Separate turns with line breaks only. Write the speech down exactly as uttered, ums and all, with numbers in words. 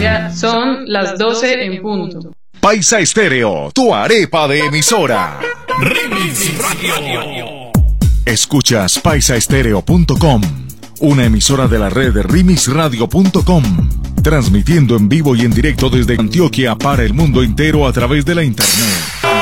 Colombia son las doce en punto.
Paisa Estéreo, tu arepa de emisora.
Remix Radio.
Escuchas paisa estéreo punto com, una emisora de la red de remix radio punto com, transmitiendo en vivo y en directo desde Antioquia para el mundo entero a través de la internet.